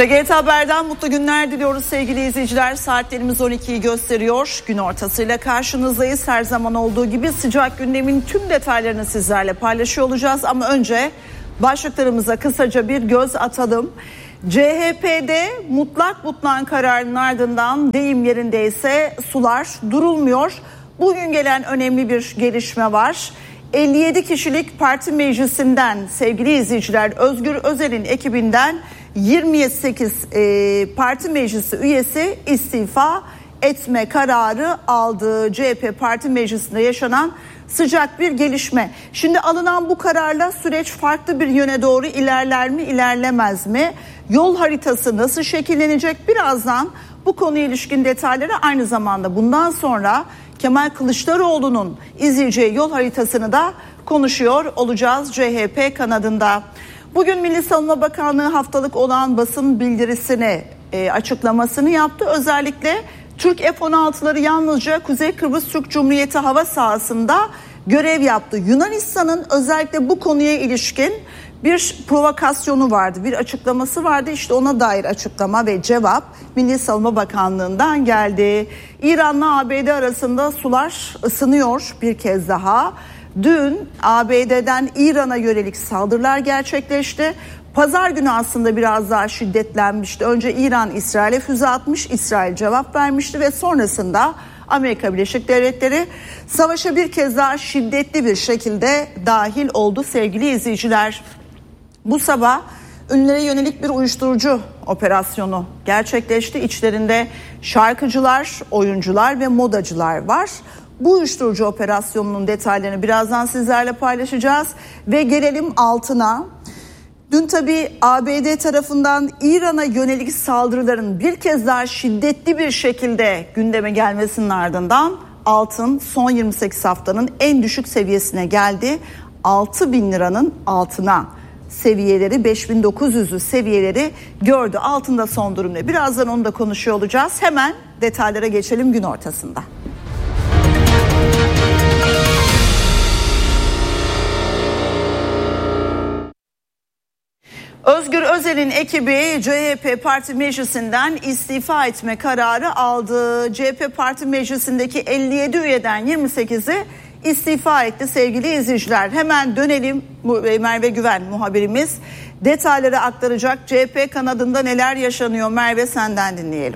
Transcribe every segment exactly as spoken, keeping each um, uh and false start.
T G R T Haber'den mutlu günler diliyoruz sevgili izleyiciler. Saatlerimiz on ikiyi gösteriyor. Gün ortasıyla karşınızdayız. Her zaman olduğu gibi sıcak gündemin tüm detaylarını sizlerle paylaşıyor olacağız. Ama önce başlıklarımıza kısaca bir göz atalım. C H P'de mutlak butlan kararının ardından deyim yerindeyse sular durulmuyor. Bugün gelen önemli bir gelişme var. elli yedi kişilik parti meclisinden sevgili izleyiciler, Özgür Özel'in ekibinden yirmi sekiz e, parti meclisi üyesi istifa etme kararı aldı. C H P parti meclisinde yaşanan sıcak bir gelişme. Şimdi alınan bu kararla süreç farklı bir yöne doğru ilerler mi, ilerlemez mi? Yol haritası nasıl şekillenecek? Birazdan bu konuya ilişkin detayları, aynı zamanda bundan sonra Kemal Kılıçdaroğlu'nun izleyeceği yol haritasını da konuşuyor olacağız C H P kanadında. Bugün Milli Savunma Bakanlığı haftalık olan basın bildirisini, e, açıklamasını yaptı. Özellikle Türk F on altıları yalnızca Kuzey Kıbrıs Türk Cumhuriyeti hava sahasında görev yaptı. Yunanistan'ın özellikle bu konuya ilişkin bir provokasyonu vardı, bir açıklaması vardı. İşte ona dair açıklama ve cevap Milli Savunma Bakanlığı'ndan geldi. İran'la A B D arasında sular ısınıyor bir kez daha. Dün A B D'den İran'a yönelik saldırılar gerçekleşti. Pazar günü aslında biraz daha şiddetlenmişti. Önce İran İsrail'e füze atmış, İsrail cevap vermişti ve sonrasında Amerika Birleşik Devletleri savaşa bir kez daha şiddetli bir şekilde dahil oldu sevgili izleyiciler. Bu sabah ünlülere yönelik bir uyuşturucu operasyonu gerçekleşti. İçlerinde şarkıcılar, oyuncular ve modacılar var. Bu uyuşturucu operasyonunun detaylarını birazdan sizlerle paylaşacağız ve gelelim altına. Dün tabii A B D tarafından İran'a yönelik saldırıların bir kez daha şiddetli bir şekilde gündeme gelmesinin ardından altın son yirmi sekiz haftanın en düşük seviyesine geldi. altı bin liranın altına seviyeleri, beş bin dokuz yüzlü seviyeleri gördü. Altında son durum ne? Birazdan onu da konuşuyor olacağız. Hemen detaylara geçelim gün ortasında. Özgür Özel'in ekibi C H P Parti Meclisi'nden istifa etme kararı aldı. C H P Parti Meclisi'ndeki elli yedi üyeden yirmi sekizi istifa etti sevgili izleyiciler. Hemen dönelim, Merve Güven muhabirimiz detayları aktaracak. C H P kanadında neler yaşanıyor Merve, senden dinleyelim.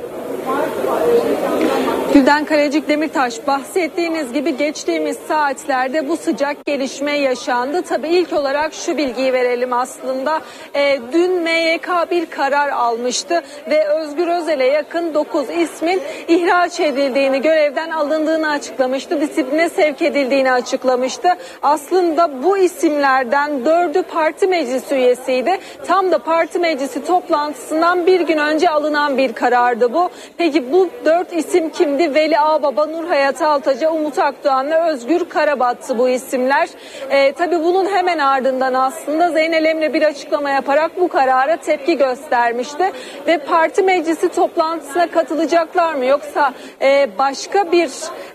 Gülden Kalecik Demirtaş, bahsettiğiniz gibi geçtiğimiz saatlerde bu sıcak gelişme yaşandı. Tabii ilk olarak şu bilgiyi verelim aslında. E, dün M Y K bir karar almıştı ve Özgür Özel'e yakın dokuz ismin ihraç edildiğini, görevden alındığını açıklamıştı. Disipline sevk edildiğini açıklamıştı. Aslında bu isimlerden dördü parti meclisi üyesiydi. Tam da parti meclisi toplantısından bir gün önce alınan bir karardı bu. Peki bu dört isim kimdi? Veli Ağbaba, Nur Hayat Altaca, Umut Akdoğan ve Özgür Karabat'tı bu isimler. Ee, tabii bunun hemen ardından aslında Zeynel Emre bir açıklama yaparak bu karara tepki göstermişti. Ve parti meclisi toplantısına katılacaklar mı, yoksa e, başka bir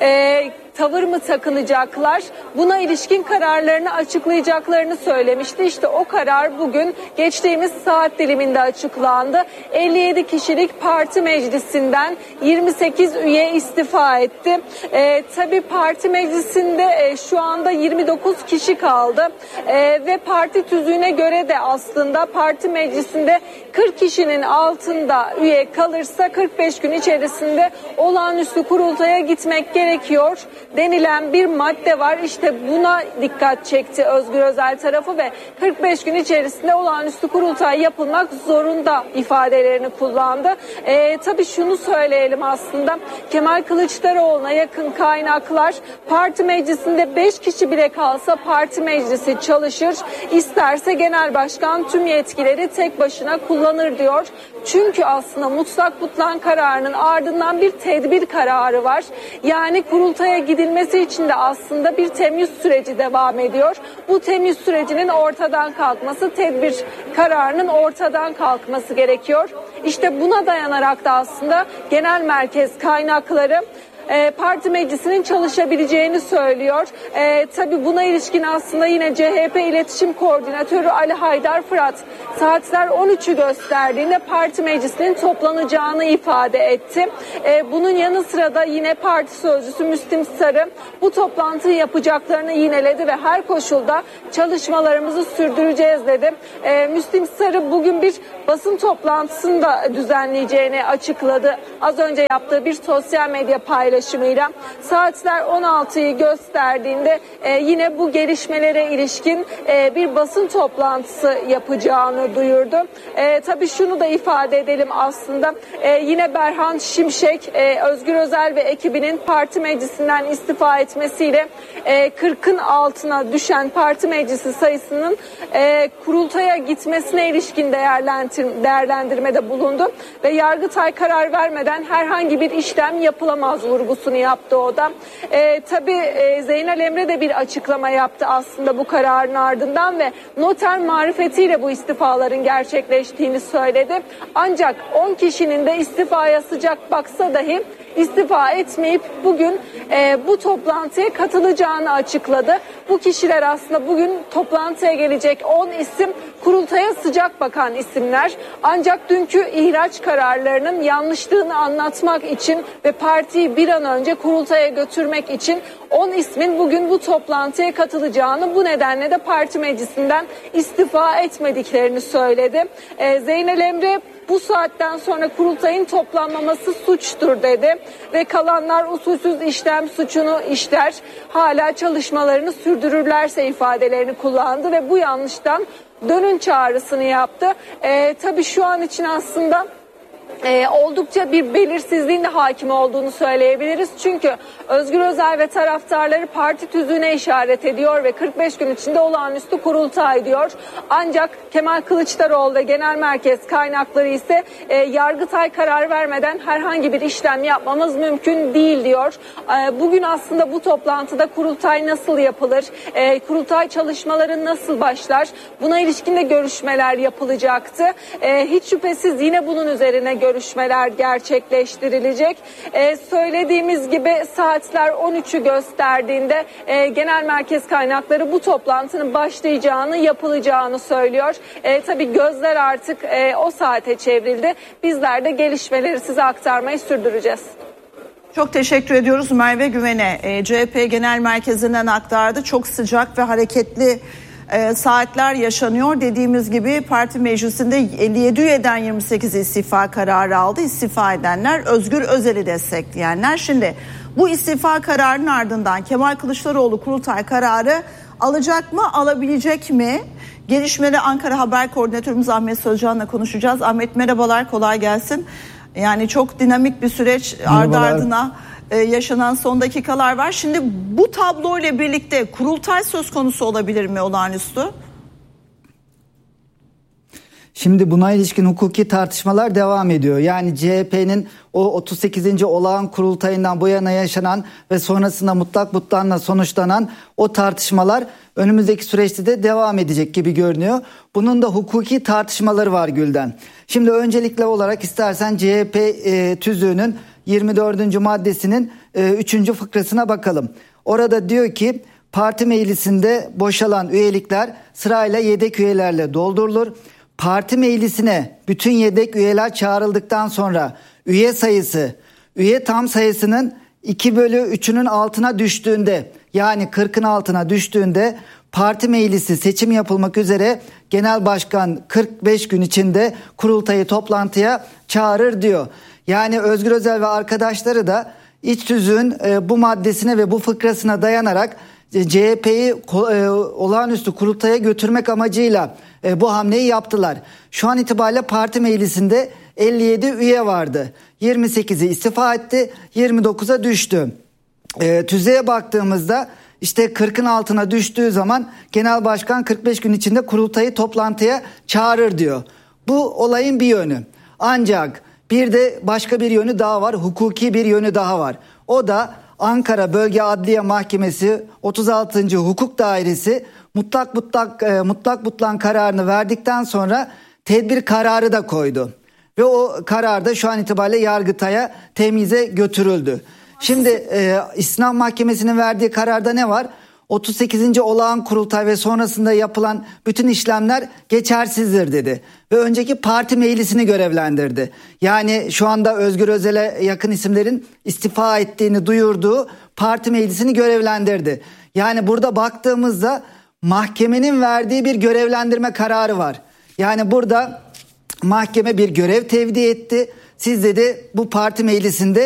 e, tavır mı takınacaklar? Buna ilişkin kararlarını açıklayacaklarını söylemişti. İşte o karar bugün geçtiğimiz saat diliminde açıklandı. elli yedi kişilik parti meclisinden yirmi sekiz üye istifa etti. Ee, tabii parti meclisinde e, şu anda yirmi dokuz kişi kaldı. E, ve parti tüzüğüne göre de aslında parti meclisinde kırk kişinin altında üye kalırsa kırk beş gün içerisinde olağanüstü kurultaya gitmek gerekiyor denilen bir madde var. İşte buna dikkat çekti Özgür Özel tarafı ve kırk beş gün içerisinde olağanüstü kurultay yapılmak zorunda ifadelerini kullandı. Ee, tabii şunu söyleyelim aslında, Kemal Kılıçdaroğlu'na yakın kaynaklar parti meclisinde beş kişi bile kalsa parti meclisi çalışır, isterse genel başkan tüm yetkileri tek başına kullanır diyor. Çünkü aslında mutlak butlan kararının ardından bir tedbir kararı var. Yani kurultaya gidilmesi için de aslında bir temyiz süreci devam ediyor. Bu temyiz sürecinin ortadan kalkması, tedbir kararının ortadan kalkması gerekiyor. İşte buna dayanarak da aslında genel merkez kaynakları e, parti meclisinin çalışabileceğini söylüyor. E, tabii buna ilişkin aslında yine C H P İletişim Koordinatörü Ali Haydar Fırat saatler on üçü gösterdiğinde parti meclisinin toplanacağını ifade etti. E, bunun yanı sıra da yine parti sözcüsü Müslim Sarı bu toplantıyı yapacaklarını yineledi ve her koşulda çalışmalarımızı sürdüreceğiz dedi. E, Müslim Sarı bugün bir basın toplantısını da düzenleyeceğini açıkladı. Az önce yaptığı bir sosyal medya paylaşımıyla saatler on altıyı gösterdiğinde e, yine bu gelişmelere ilişkin e, bir basın toplantısı yapacağını duyurdu. E, tabii şunu da ifade edelim aslında e, yine Berhan Şimşek, e, Özgür Özel ve ekibinin parti meclisinden istifa etmesiyle e, kırkın altına düşen parti meclisi sayısının e, kurultaya gitmesine ilişkin değerlendir değerlendirmede bulundu ve Yargıtay karar vermeden herhangi bir işlem yapılamaz vurgusunu yaptı o da. E, tabii e, Zeynel Emre de bir açıklama yaptı aslında bu kararın ardından ve noter marifetiyle bu istifaların gerçekleştiğini söyledi. Ancak on kişinin de istifaya sıcak baksa dahi istifa etmeyip bugün e, bu toplantıya katılacağını açıkladı. Bu kişiler aslında bugün toplantıya gelecek on isim kurultaya sıcak bakan isimler. Ancak dünkü ihraç kararlarının yanlışlığını anlatmak için ve partiyi bir an önce kurultaya götürmek için on ismin bugün bu toplantıya katılacağını, bu nedenle de parti meclisinden istifa etmediklerini söyledi. E, Zeynel Emre bu saatten sonra kurultayın toplanmaması suçtur dedi ve kalanlar usulsüz işlem suçunu işler, hala çalışmalarını sürdürürlerse ifadelerini kullandı ve bu yanlıştan dönün çağrısını yaptı. E, tabii şu an için aslında Ee, oldukça bir belirsizliğin de hakim olduğunu söyleyebiliriz. Çünkü Özgür Özel ve taraftarları parti tüzüğüne işaret ediyor ve kırk beş gün içinde olağanüstü kurultay diyor. Ancak Kemal Kılıçdaroğlu ve Genel Merkez kaynakları ise e, Yargıtay karar vermeden herhangi bir işlem yapmamız mümkün değil diyor. E, bugün aslında bu toplantıda kurultay nasıl yapılır, e, kurultay çalışmaları nasıl başlar, buna ilişkin de görüşmeler yapılacaktı. E, hiç şüphesiz yine bunun üzerine görüşmeler gerçekleştirilecek. Ee, söylediğimiz gibi saatler on üçü gösterdiğinde e, genel merkez kaynakları bu toplantının başlayacağını, yapılacağını söylüyor. E, tabii gözler artık e, o saate çevrildi. Bizler de gelişmeleri size aktarmayı sürdüreceğiz. Çok teşekkür ediyoruz Merve Güven'e. E, C H P Genel Merkezi'nden aktardı. Çok sıcak ve hareketli E, saatler yaşanıyor. Dediğimiz gibi parti meclisinde elli yedi üyeden yirmi sekiz istifa kararı aldı. İstifa edenler Özgür Özel'i destekleyenler. Şimdi bu istifa kararının ardından Kemal Kılıçdaroğlu kurultay kararı alacak mı, alabilecek mi? Gelişmeleri Ankara Haber Koordinatörümüz Ahmet Sözcan'la konuşacağız. Ahmet merhabalar, kolay gelsin. Yani çok dinamik bir süreç ardı ardına yaşanan son dakikalar var. Şimdi bu tablo ile birlikte kurultay söz konusu olabilir mi olağanüstü? Şimdi buna ilişkin hukuki tartışmalar devam ediyor. Yani C H P'nin o otuz sekizinci olağan kurultayından bu yana yaşanan ve sonrasında mutlak butlanla sonuçlanan o tartışmalar önümüzdeki süreçte de devam edecek gibi görünüyor. Bunun da hukuki tartışmaları var Gülden. Şimdi öncelikle olarak istersen C H P e, tüzüğünün yirmi dördüncü maddesinin e, üçüncü fıkrasına bakalım. Orada diyor ki parti meclisinde boşalan üyelikler sırayla yedek üyelerle doldurulur. Parti meclisine bütün yedek üyeler çağrıldıktan sonra üye sayısı üye tam sayısının iki bölü üçünün altına düştüğünde, yani kırkın altına düştüğünde parti meclisi seçim yapılmak üzere genel başkan kırk beş gün içinde kurultayı toplantıya çağırır diyor. Yani Özgür Özel ve arkadaşları da iç tüzüğün e, bu maddesine ve bu fıkrasına dayanarak e, C H P'yi e, olağanüstü kurultaya götürmek amacıyla e, bu hamleyi yaptılar. Şu an itibariyle parti meclisinde elli yedi üye vardı. yirmi sekizi istifa etti, yirmi dokuza düştü. E, tüzüğe baktığımızda işte kırkın altına düştüğü zaman genel başkan kırk beş gün içinde kurultayı toplantıya çağırır diyor. Bu olayın bir yönü. Ancak bir de başka bir yönü daha var, hukuki bir yönü daha var. O da Ankara Bölge Adliye Mahkemesi otuz altıncı Hukuk Dairesi mutlak mutlak e, mutlak butlan kararını verdikten sonra tedbir kararı da koydu. Ve o karar da şu an itibariyle Yargıtay'a temyize götürüldü. Şimdi e, İslam Mahkemesi'nin verdiği kararda ne var? otuz sekizinci olağan kurultay ve sonrasında yapılan bütün işlemler geçersizdir dedi. Ve önceki parti meclisini görevlendirdi. Yani şu anda Özgür Özel'e yakın isimlerin istifa ettiğini duyurduğu parti meclisini görevlendirdi. Yani burada baktığımızda mahkemenin verdiği bir görevlendirme kararı var. Yani burada mahkeme bir görev tevdi etti. Siz dedi bu parti meclisinde